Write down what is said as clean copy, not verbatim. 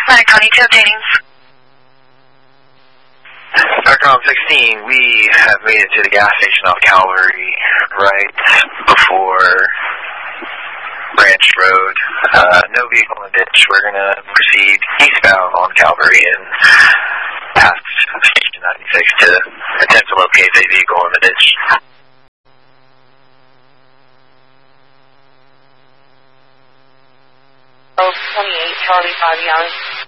Flag County 2 updating. StarCom 16, we have made it to the gas station off Calvary right before Branch Road. No vehicle in the ditch. We're going to proceed eastbound on Calvary and past Station 96 to attempt to locate a vehicle in the ditch. Oh, 28, Charlie 5 Young.